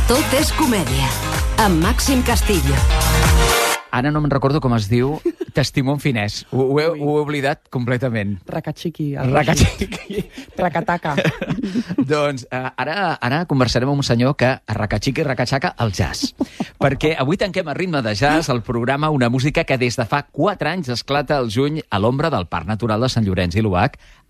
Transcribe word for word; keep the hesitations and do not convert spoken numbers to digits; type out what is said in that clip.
Tot és comèdia, amb Màxim Castillo. Ara no me'n recordo com es diu Testimón finès. Ho, ho, he, ho he oblidat completament. Racachiqui. Racachiqui. Racataca. Doncs uh, ara, ara conversarem amb un senyor que racachiqui i racachaca el jazz. Perquè avui tanquem a ritme de jazz el programa, una música que des de fa quatre anys esclata al juny a l'ombra del Parc Natural de Sant Llorenç i l'Obac,